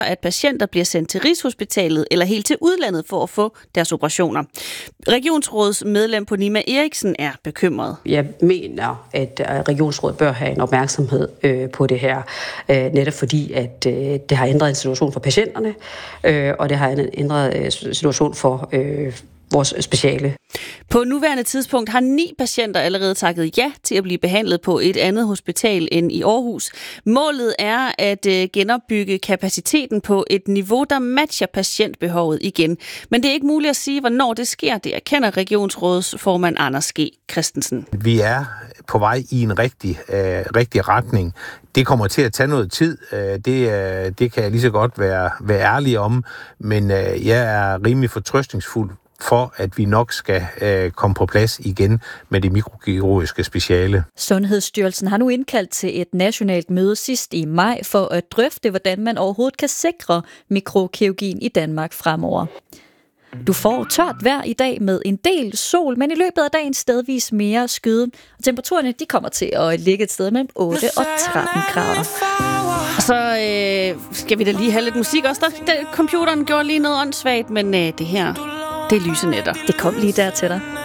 at patienter bliver sendt til Rigshospitalet eller helt til udlandet for at få deres operationer. Regionsrådsmedlem Ponima Eriksen er bekymret. Jeg mener, at Regionsrådet bør have en opmærksomhed på det her, netop fordi, at det har ændret en situation for patienterne, og det har ændret en situation for vores speciale. På nuværende tidspunkt har 9 patienter allerede takket ja til at blive behandlet på et andet hospital end i Aarhus. Målet er at genopbygge kapaciteten på et niveau, der matcher patientbehovet igen. Men det er ikke muligt at sige, hvornår det sker. Det erkender Regionsrådsformand Anders G. Christensen. Vi er på vej i en rigtig retning. Det kommer til at tage noget tid. Det kan jeg lige så godt være ærlig om, men jeg er rimelig fortrøstningsfuld for, at vi nok skal komme på plads igen med det mikrokirurgiske speciale. Sundhedsstyrelsen har nu indkaldt til et nationalt møde sidst i maj for at drøfte, hvordan man overhovedet kan sikre mikrokirurgien i Danmark fremover. Du får tørt vejr i dag med en del sol, men i løbet af dagen stedvis mere skyde. Og temperaturerne de kommer til at ligge et sted mellem 8 og 13 grader. Og så skal vi da lige have lidt musik også. Computeren gjorde lige noget åndssvagt, men det her, det er lyse nætter. Det kom lige der til dig.